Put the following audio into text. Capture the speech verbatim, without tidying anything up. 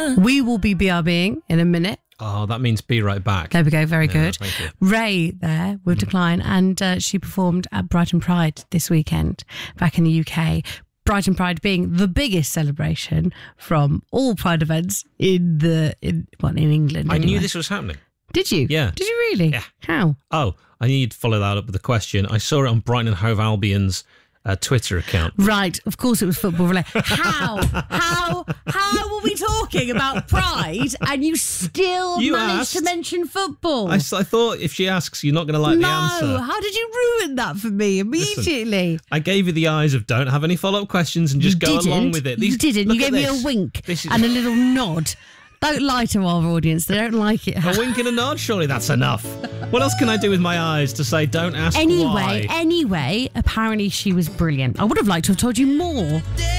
We will be BRBing in a minute. Oh, that means be right back. There we go. Very Yeah, good. thank you. Ray there with Decline, and uh, she performed at Brighton Pride this weekend back in the U K. Brighton Pride being the biggest celebration from all Pride events in the in well, in England. I anyway. knew this was happening. Did you? Yeah. Did you really? Yeah. How? Oh, I need to follow that up with a question. I saw it on Brighton and Hove Albion's uh, Twitter account. Right. Of course, it was football related. How? How? How were we talking about Pride and you still You managed asked. to mention football? I, s- I thought if she asks, you're not going to like no. the answer. How did you ruin that for me immediately? I gave you the eyes of don't have any follow-up questions and just you go didn't. along with it. you didn't. look You at gave me this. a wink This is- and a little nod. Don't lie to our audience. They don't like it. A wink and a nod, surely that's enough. What else can I do with my eyes to say don't ask Anyway, why? anyway, apparently she was brilliant. I would have liked to have told you more.